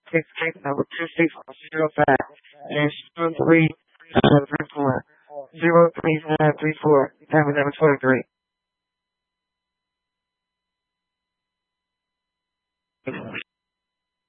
case number 2605 and 03534. 03534. Time is number 23.